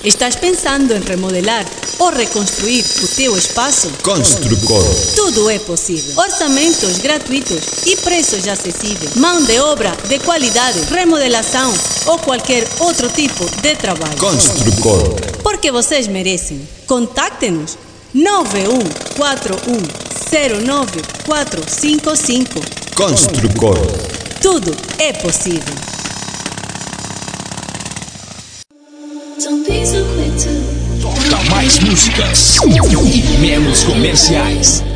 Estás pensando em remodelar ou reconstruir o teu espaço? Construcor. Tudo é possível. Orçamentos gratuitos e preços acessíveis. Mão de obra de qualidade, remodelação ou qualquer outro tipo de trabalho. Construcor. Porque vocês merecem. Contacte-nos 9141095455. Construcor. Tudo é possível. Toca mais músicas e menos comerciais.